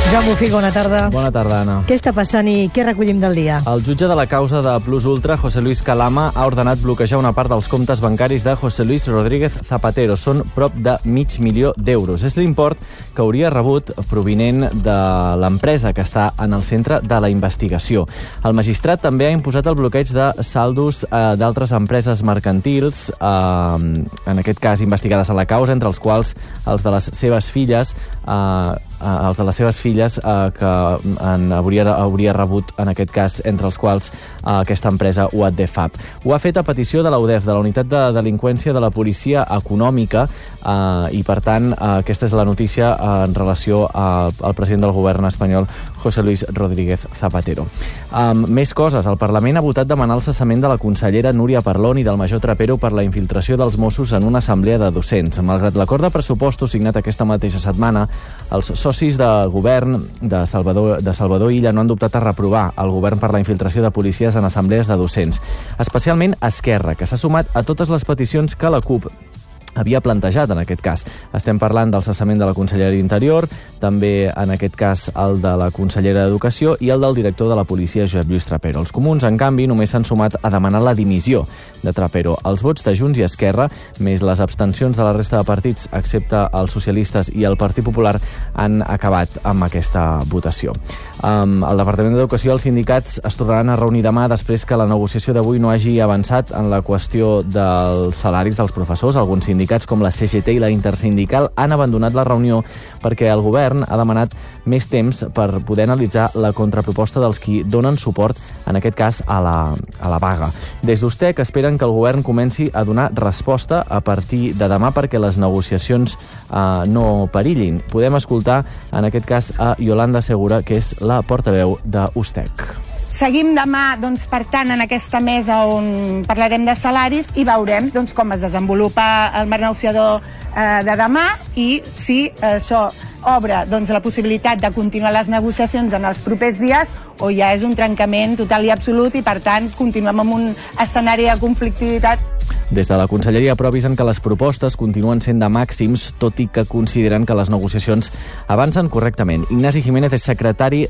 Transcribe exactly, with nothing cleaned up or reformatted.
Joan Bufí, bona tarda. Bona tarda, Anna. Què està passant i què recollim del dia? El jutge de la causa de Plus Ultra, José Luis Calama, ha ordenat bloquejar una part dels comptes bancaris de José Luis Rodríguez Zapatero. Són prop de mig milió d'euros. És l'import que hauria rebut provinent de l'empresa que està en el centre de la investigació. El magistrat també ha imposat el bloqueig de saldos eh, d'altres empreses mercantils, eh, en aquest cas investigades a la causa, entre els quals els de les seves filles, eh, els de les seves filles eh, que en hauria, hauria rebut, en aquest cas, entre els quals eh, aquesta empresa U A D F A P. Ho ha fet a petició de la U D E F, de la Unitat de Delinqüència de la Policia Econòmica, eh, i, per tant, eh, aquesta és la notícia eh, en relació al, al president del govern espanyol, José Luis Rodríguez Zapatero. Um, més coses. El Parlament ha votat demanar el cessament de la consellera Núria Parlon i del major Trapero per la infiltració dels Mossos en una assemblea de docents. Malgrat l'acord de pressupostos signat aquesta mateixa setmana, els socis de govern de Salvador, de Salvador Illa no han dubtat a reprovar el govern per la infiltració de policies en assemblees de docents, especialment Esquerra, que s'ha sumat a totes les peticions que la CUP havia plantejat en aquest cas. Estem parlant del cessament de la consellera d'Interior, també en aquest cas el de la consellera d'Educació i el del director de la policia, Josep Lluís Trapero. Els comuns, en canvi, només s'han sumat a demanar la dimissió de Trapero. Els vots de Junts i Esquerra, més les abstencions de la resta de partits, excepte els socialistes i el Partit Popular, han acabat amb aquesta votació. Um, el Departament d'Educació i els sindicats es tornaran a reunir demà després que la negociació d'avui no hagi avançat en la qüestió dels salaris dels professors. Alguns sindicats Sindicats com la C G T i la Intersindical han abandonat la reunió perquè el govern ha demanat més temps per poder analitzar la contraproposta dels qui donen suport, en aquest cas, a la, a la vaga. Des d'Ustec esperen que el govern comenci a donar resposta a partir de demà perquè les negociacions eh, no perillin. Podem escoltar, en aquest cas, a Yolanda Segura, que és la portaveu d'Ustec. Seguim demà, doncs, per tant, en aquesta mesa on parlarem de salaris i veurem doncs, com es desenvolupa el marc negociador eh, de demà i si eh, això obre doncs, la possibilitat de continuar les negociacions en els propers dies o ja és un trencament total i absolut i, per tant, continuem amb un escenari de conflictivitat. Des de la Conselleria provisen que les propostes continuen sent de màxims, tot i que consideren que les negociacions avancen correctament. Ignasi Jiménez és secretari